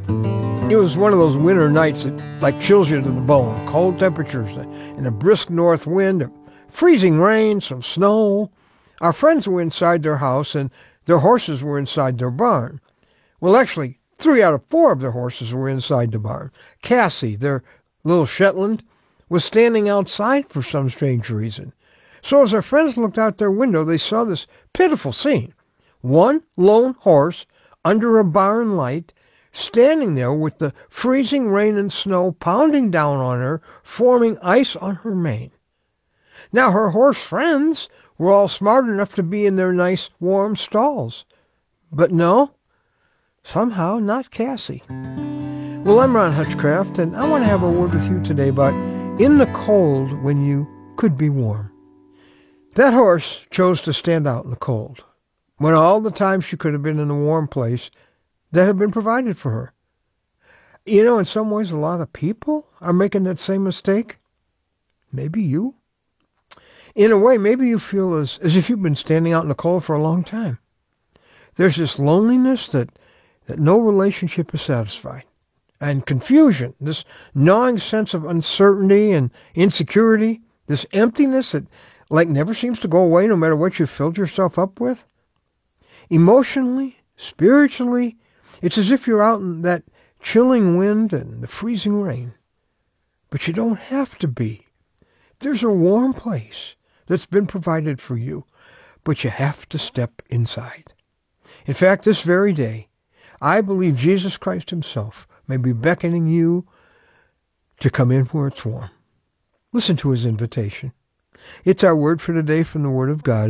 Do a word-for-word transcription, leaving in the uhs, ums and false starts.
It was one of those winter nights that like chills you to the bone. Cold temperatures and a brisk north wind, freezing rain, some snow. Our friends were inside their house and their horses were inside their barn. Well, actually, three out of four of their horses were inside the barn. Cassie, their little Shetland, was standing outside for some strange reason. So as our friends looked out their window, they saw this pitiful scene. One lone horse under a barn light, standing there with the freezing rain and snow pounding down on her, forming ice on her mane. Now her horse friends were all smart enough to be in their nice warm stalls. But no, somehow not Cassie. Well, I'm Ron Hutchcraft, and I want to have a word with you today about in the cold when you could be warm. That horse chose to stand out in the cold, when all the time she could have been in a warm place that had been provided for her. You know, in some ways, a lot of people are making that same mistake. Maybe you. In a way, maybe you feel as, as if you've been standing out in the cold for a long time. There's this loneliness that, that no relationship is satisfied. And confusion, this gnawing sense of uncertainty and insecurity, this emptiness that like never seems to go away no matter what you've filled yourself up with. Emotionally, spiritually, it's as if you're out in that chilling wind and the freezing rain. But you don't have to be. There's a warm place that's been provided for you, but you have to step inside. In fact, this very day, I believe Jesus Christ himself may be beckoning you to come in where it's warm. Listen to his invitation. It's our word for today from the Word of God.